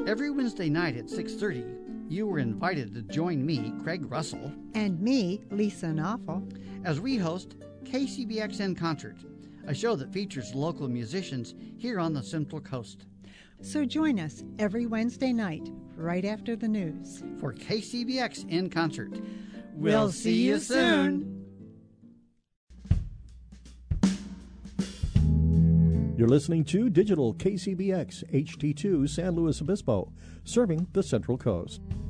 Every Wednesday night at 6:30, you are invited to join me, Craig Russell, and me, Lisa Knopfel, as we host KCBX in Concert, a show that features local musicians here on the Central Coast. So join us every Wednesday night, right after the news, for KCBX in Concert. We'll see you soon. You're listening to Digital KCBX HD2 San Luis Obispo, serving the Central Coast.